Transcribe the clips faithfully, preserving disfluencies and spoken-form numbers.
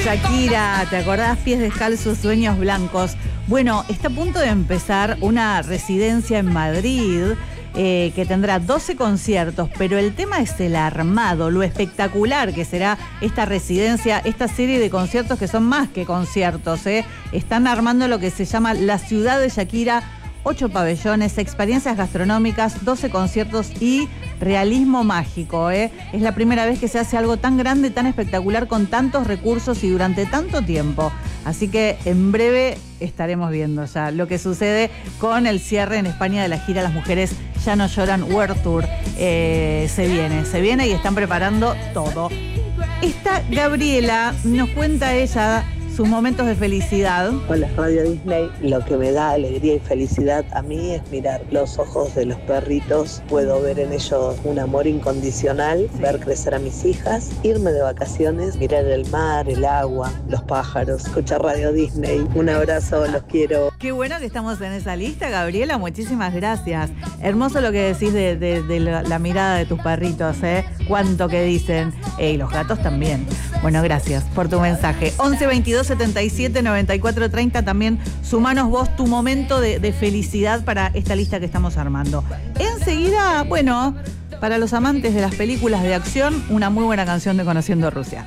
Shakira, ¿te acordás? Pies descalzos, sueños blancos. Bueno, está a punto de empezar una residencia en Madrid eh, que tendrá doce conciertos, pero el tema es el armado, lo espectacular que será esta residencia, esta serie de conciertos que son más que conciertos, ¿eh? Están armando lo que se llama la ciudad de Shakira. Ocho pabellones, experiencias gastronómicas, doce conciertos y realismo mágico, ¿eh? Es la primera vez que se hace algo tan grande, tan espectacular, con tantos recursos y durante tanto tiempo. Así que en breve estaremos viendo ya lo que sucede con el cierre en España de la gira Las Mujeres Ya No Lloran World Tour. Eh, se viene, se viene y están preparando todo. Esta Gabriela nos cuenta ella sus momentos de felicidad. Hola, Radio Disney. Lo que me da alegría y felicidad a mí es mirar los ojos de los perritos. Puedo ver en ellos un amor incondicional, sí. Ver crecer a mis hijas, irme de vacaciones, mirar el mar, el agua, los pájaros, escuchar Radio Disney. Un abrazo, los quiero. Qué bueno que estamos en esa lista, Gabriela. Muchísimas gracias. Hermoso lo que decís de, de, de la, la mirada de tus perritos, ¿eh? Cuánto que dicen. Eh, y los gatos también. Bueno, gracias por tu mensaje. once veintidós setenta y siete noventa y cuatro treinta. También sumanos vos tu momento de, de felicidad para esta lista que estamos armando. Enseguida, bueno, para los amantes de las películas de acción, una muy buena canción de Conociendo Rusia.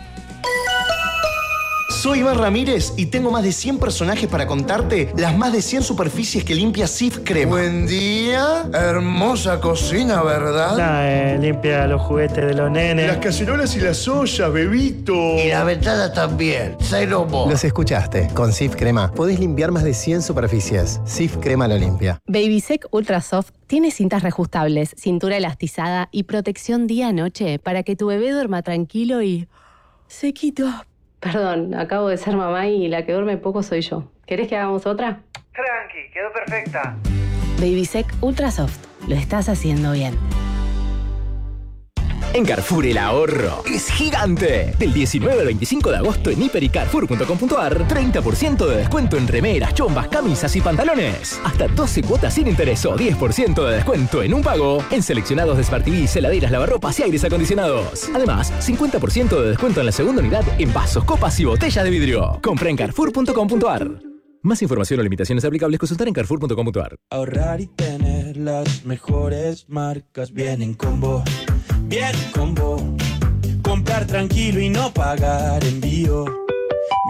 Soy Iván Ramírez y tengo más de cien personajes para contarte las más de cien superficies que limpia Cif Crema. Buen día, hermosa cocina, ¿verdad? No, eh, limpia los juguetes de los nenes. Las cacerolas y las ollas, bebito. Y la ventana también, Ceromo. Los escuchaste, con Cif Crema podés limpiar más de cien superficies. Cif Crema lo limpia. Babysec Ultra Soft tiene cintas reajustables, cintura elastizada y protección día-noche para que tu bebé duerma tranquilo y sequito. Perdón, acabo de ser mamá y la que duerme poco soy yo. ¿Querés que hagamos otra? Tranqui, quedó perfecta. Babysec Ultra Soft. Lo estás haciendo bien. En Carrefour el ahorro es gigante. Del diecinueve al veinticinco de agosto en hiper y carrefour punto com punto ar, treinta por ciento de descuento en remeras, chombas, camisas y pantalones. Hasta doce cuotas sin interés o diez por ciento de descuento en un pago en seleccionados de Smart T V, heladeras, lavarropas y aires acondicionados. Además, cincuenta por ciento de descuento en la segunda unidad en vasos, copas y botellas de vidrio. Compra en carrefour punto com punto ar. Más información o limitaciones aplicables, consultar en carrefour punto com punto ar. Ahorrar y tener las mejores marcas vienen con vos. Bien con vos. Comprar tranquilo y no pagar envío.